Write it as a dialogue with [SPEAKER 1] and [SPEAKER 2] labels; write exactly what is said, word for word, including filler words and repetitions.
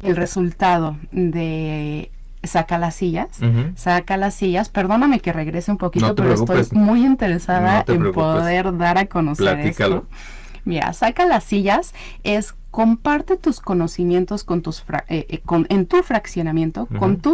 [SPEAKER 1] el resultado de Saca las sillas,
[SPEAKER 2] Uh-huh.
[SPEAKER 1] Saca las sillas, perdóname que regrese un poquito,
[SPEAKER 2] No te
[SPEAKER 1] pero
[SPEAKER 2] preocupes.
[SPEAKER 1] estoy muy interesada
[SPEAKER 2] No te
[SPEAKER 1] en
[SPEAKER 2] preocupes.
[SPEAKER 1] poder dar a conocer
[SPEAKER 2] Platícalo.
[SPEAKER 1] esto. Mira, Saca las sillas es comparte tus conocimientos con tus fra- eh, eh, con, en tu fraccionamiento,
[SPEAKER 2] Uh-huh.
[SPEAKER 1] con tus